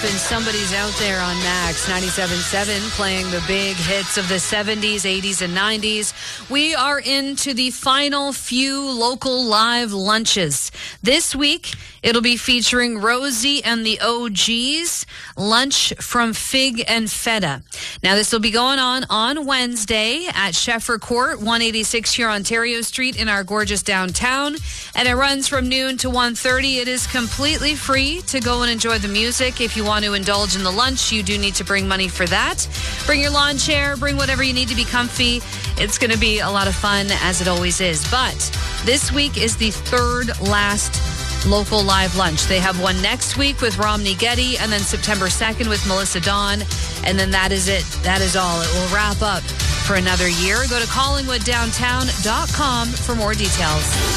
hoping somebody's out there on Max 97.7 playing the big hits of the 70s, 80s, and 90s. We are into the final few local live lunches. This week, it'll be featuring Rosie and the OGs, Lunch from Fig and Feta. Now, this will be going on Wednesday at Sheffer Court, 186 here Ontario Street in our gorgeous downtown. And it runs from noon to 1:30. It is completely free to go and enjoy the music. If you want to indulge in the lunch, you do need to bring money for that. Bring your lawn chair, bring whatever you need to be comfy. It's going to be a lot of fun, as it always is. But this week is the third last local live lunch. They have one next week with Romney Getty, and then September 2nd with Melissa Dawn. And then that is it. That is all. It will wrap up for another year. Go to collingwooddowntown.com for more details.